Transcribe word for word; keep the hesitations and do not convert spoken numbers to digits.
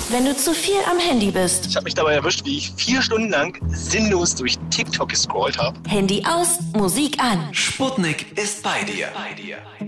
Wenn du zu viel am Handy bist. Ich habe mich dabei erwischt, wie ich vier Stunden lang sinnlos durch TikTok gescrollt habe. Handy aus, Musik an. Sputnik ist bei dir.